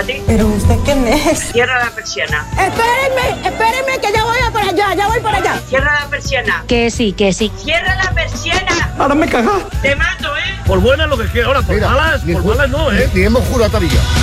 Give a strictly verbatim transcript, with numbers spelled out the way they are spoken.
¿Pero usted quién es? Cierra la persiana. Espérenme, espérenme que ya voy a para allá, ya voy para allá. Cierra la persiana. Que sí, que sí. Cierra la persiana. Ahora me caga. Te mato, ¿eh? Por buena lo que quiera, ahora por Mira, malas, ni por ju- malas no, ¿eh? Ni hemos jurado todavía.